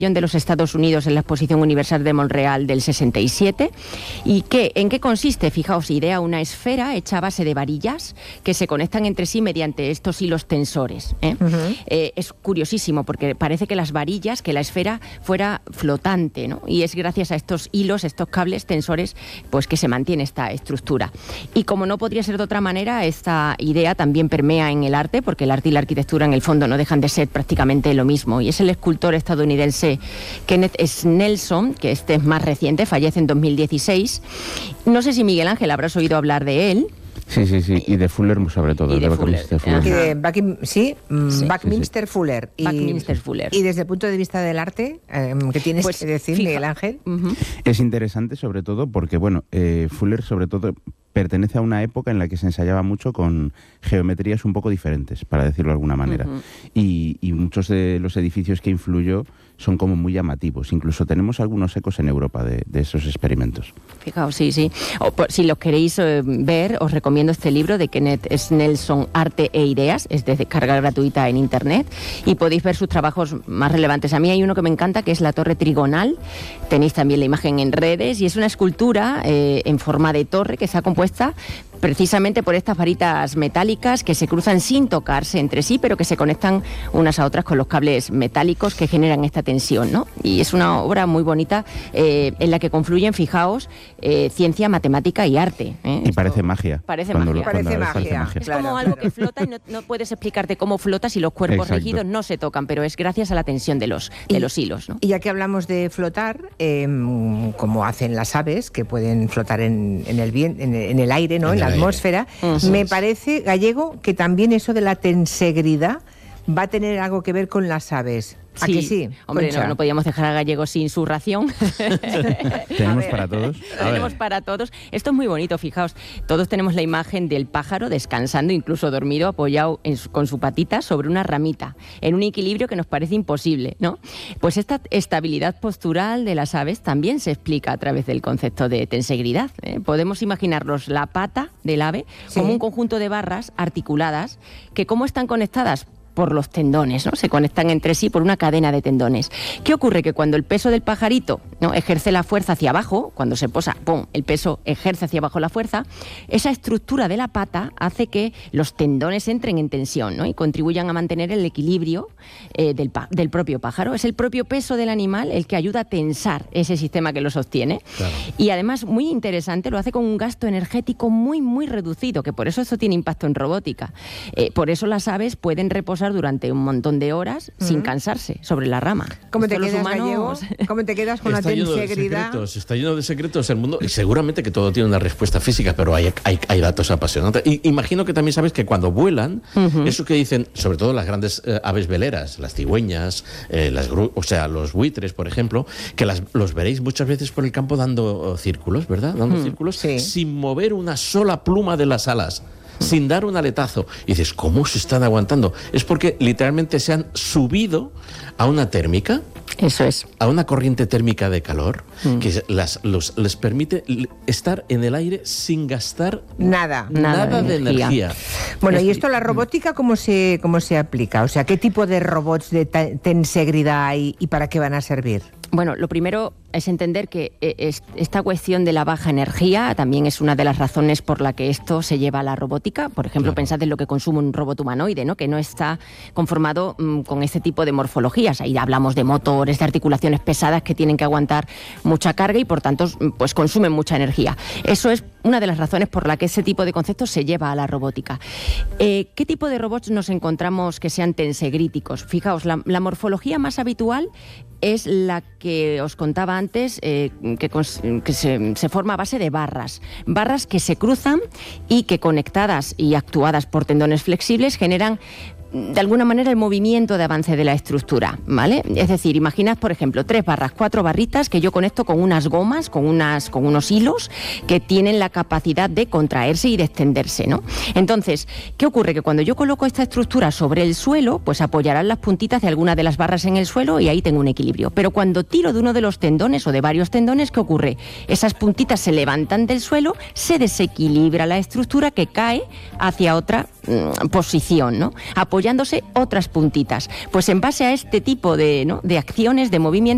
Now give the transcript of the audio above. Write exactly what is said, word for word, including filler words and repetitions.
de los Estados Unidos en la Exposición Universal de Montreal del sesenta y siete. ¿Y qué, en qué consiste? Fijaos, idea una esfera hecha a base de varillas que se conectan entre sí mediante estos hilos tensores. ¿eh? Uh-huh. Eh, es curiosísimo porque parece que las varillas, que la esfera fuera flotante, ¿no? Y es gracias a estos hilos, estos cables tensores, pues que se mantiene esta estructura. Y como no podría ser de otra manera, esta idea también permea en el arte, porque el arte y la arquitectura en el fondo no dejan de ser prácticamente lo mismo. Y es el escultor estadounidense Kenneth Snelson, que este es más reciente, fallece en dos mil dieciséis. No sé si Miguel Ángel habrás oído hablar de él. Sí, sí, sí, y de Fuller sobre todo. Y de, de Fuller. Fuller. Y de Bucking, sí, sí, Buckminster sí. Fuller. Y, Buckminster Fuller. Y desde el punto de vista del arte, eh, ¿qué tienes pues, que decir, fija, Miguel Ángel? Uh-huh. Es interesante sobre todo porque, bueno, eh, Fuller sobre todo pertenece a una época en la que se ensayaba mucho con geometrías un poco diferentes, para decirlo de alguna manera. Uh-huh. y, y muchos de los edificios que influyó son como muy llamativos. Incluso tenemos algunos ecos en Europa de, de esos experimentos. Fijaos, sí, sí. O, por, si los queréis eh, ver, os recomiendo este libro de Kenneth Snelson, Arte e Ideas. Es de descarga gratuita en Internet y podéis ver sus trabajos más relevantes. A mí hay uno que me encanta, que es la Torre Trigonal. Tenéis también la imagen en redes y es una escultura eh, en forma de torre que está compuesta precisamente por estas varitas metálicas que se cruzan sin tocarse entre sí, pero que se conectan unas a otras con los cables metálicos que generan esta tensión, ¿no? Y es una obra muy bonita eh, en la que confluyen, fijaos, eh, ciencia, matemática y arte. ¿eh? Y Esto parece magia. Parece magia. Lo, parece, magia. parece magia. Es claro, como claro. algo que flota y no, no puedes explicarte cómo flota si los cuerpos Exacto. rígidos no se tocan, pero es gracias a la tensión de los, de y, los hilos, ¿no? Y ya que hablamos de flotar, eh, como hacen las aves, que pueden flotar en, en, el, bien, en, en el aire, ¿no? En, en la atmósfera, uh-huh. Me parece, Gallego, que también eso de la tensegridad va a tener algo que ver con las aves. ¿A sí, que sí? Hombre, no, no podíamos dejar a Gallego sin su ración. Tenemos para todos. Tenemos para todos. Esto es muy bonito, fijaos. Todos tenemos la imagen del pájaro descansando, incluso dormido, apoyado en su, con su patita sobre una ramita, en un equilibrio que nos parece imposible, ¿no? Pues esta estabilidad postural de las aves también se explica a través del concepto de tensegridad. ¿eh? Podemos imaginarnos la pata del ave sí. como un conjunto de barras articuladas que, ¿cómo están conectadas? Por los tendones, ¿no? Se conectan entre sí por una cadena de tendones. ¿Qué ocurre? Que cuando el peso del pajarito, ¿no? ejerce la fuerza hacia abajo, cuando se posa, ¡pum!, el peso ejerce hacia abajo la fuerza, esa estructura de la pata hace que los tendones entren en tensión, ¿no? y contribuyan a mantener el equilibrio eh, del, pa- del propio pájaro. Es el propio peso del animal el que ayuda a tensar ese sistema que lo sostiene. Claro. Y además, muy interesante, lo hace con un gasto energético muy, muy reducido, que por eso esto tiene impacto en robótica. Eh, por eso las aves pueden reposar durante un montón de horas uh-huh. sin cansarse sobre la rama. ¿Cómo te quedas, humanos... Gallego? ¿Cómo te quedas con está la lleno tensegridad? De secretos, está lleno de secretos el mundo y seguramente que todo tiene una respuesta física, pero hay, hay, hay datos apasionantes. Y imagino que también sabes que cuando vuelan, uh-huh. eso que dicen, sobre todo las grandes eh, aves veleras, las cigüeñas, eh, las gru- o sea, los buitres, por ejemplo, que las, los veréis muchas veces por el campo dando círculos, ¿verdad? Dando uh-huh. círculos sí. sin mover una sola pluma de las alas, sin dar un aletazo. Y dices, ¿cómo se están aguantando? Es porque literalmente se han subido a una térmica. Eso es. A una corriente térmica de calor mm. que las, los, les permite estar en el aire sin gastar nada, nada, nada de, de energía. energía. Bueno, ¿y esto la robótica cómo se, cómo se aplica? O sea, ¿qué tipo de robots de tensegridad hay y para qué van a servir? Bueno, lo primero es entender que esta cuestión de la baja energía también es una de las razones por la que esto se lleva a la robótica. Por ejemplo, claro. pensad en lo que consume un robot humanoide, ¿no? Que no está conformado mmm, con este tipo de morfologías. Ahí hablamos de motores, de articulaciones pesadas que tienen que aguantar mucha carga y por tanto pues consumen mucha energía. Eso es una de las razones por la que ese tipo de conceptos se lleva a la robótica. Eh, ¿Qué tipo de robots nos encontramos que sean tensegríticos? Fijaos, la, la morfología más habitual es la que os contaba antes, eh, que, que se, se forma a base de barras. Barras que se cruzan y que conectadas y actuadas por tendones flexibles generan de alguna manera el movimiento de avance de la estructura, ¿vale? Es decir, imaginad, por ejemplo, tres barras, cuatro barritas que yo conecto con unas gomas, con unas, con unos hilos que tienen la capacidad de contraerse y de extenderse, ¿no? Entonces, ¿qué ocurre? Que cuando yo coloco esta estructura sobre el suelo, pues apoyarán las puntitas de alguna de las barras en el suelo y ahí tengo un equilibrio. Pero cuando tiro de uno de los tendones o de varios tendones, ¿qué ocurre? Esas puntitas se levantan del suelo, se desequilibra la estructura que cae hacia otra mmm, posición, ¿no? Apoyándose otras puntitas. Pues en base a este tipo de, ¿no? de acciones, de movimientos,